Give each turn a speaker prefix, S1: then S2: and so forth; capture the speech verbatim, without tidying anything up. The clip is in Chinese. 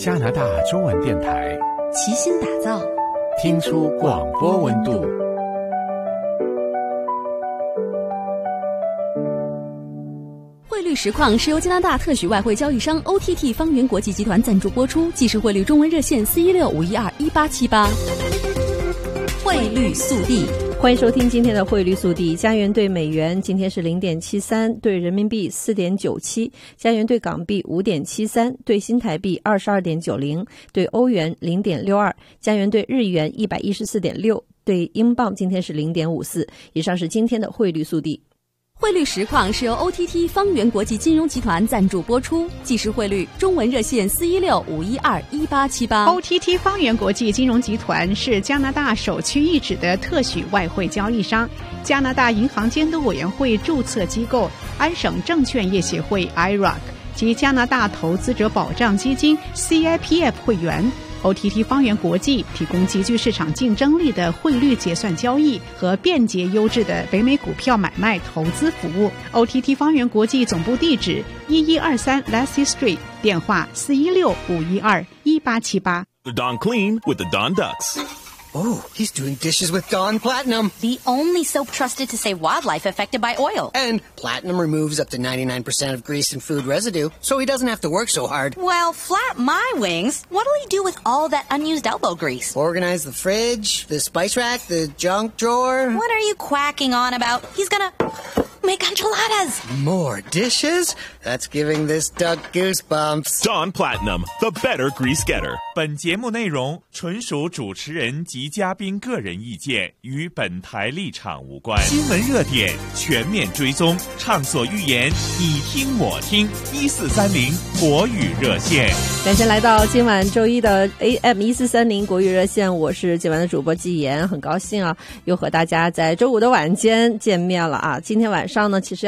S1: 加拿大中文电台
S2: 齐心打造，
S1: 听出广播温度。
S2: 汇率实况是由加拿大特许外汇交易商 O T T 方圆国际集团赞助播出，即时汇率中文热线四一六五一二一八七八。汇率速递，
S3: 欢迎收听今天的汇率速递。加元对美元今天是 零点七三， 对人民币 四点九七， 加元对港币 五点七三， 对新台币 二十二点九零， 对欧元 零点六二， 加元对日元 一百一十四点六， 对英镑今天是 零点五四。 以上是今天的汇率速递。
S2: 汇率实况是由 O T T 方圆国际金融集团赞助播出，即时汇率中文热线四一六五一二一八七八。
S4: O T T 方圆国际金融集团是加拿大首屈一指的特许外汇交易商，加拿大银行监督委员会注册机构安省证券业协会 I R O C 及加拿大投资者保障基金 C I P F 会员。O T T 方圆国际提供极具市场竞争力的汇率结算交易和便捷优质的北美股票买卖投资服务。O T T 方圆国际总部地址一一二三 Lassie Street， 电话四一六五一二一八七八。
S5: The Dawn Clean with the Dawn Ducks.Oh,
S6: he's doing dishes with Dawn Platinum.
S7: The only soap trusted to save wildlife affected by oil.
S6: And Platinum removes up to ninety-nine percent of grease and food residue, so he doesn't have to work so hard.
S7: Well, flap my wings. What'll he do with all that unused elbow grease?
S6: Organize the fridge, the spice rack, the junk drawer.
S7: What are you quacking on about? He's gonna make enchiladas.
S6: More dishes? That's giving this duck goosebumps.
S5: Dawn Platinum, the better grease getter.
S8: 本节目内容纯属主持人及嘉宾个人意见，与本台立场无关。新闻热点全面追踪，畅所欲言，你听我听。一四三零国语热线，
S3: 感谢来到今晚周一的 A M 一四三零国语热线，我是今晚的主播纪言，很高兴啊，又和大家在周五的晚间见面了啊。今天晚上呢，其实